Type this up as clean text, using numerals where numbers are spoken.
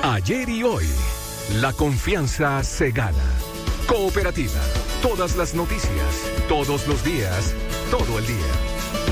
Ayer y hoy, la confianza se gana. Cooperativa, todas las noticias, todos los días, todo el día.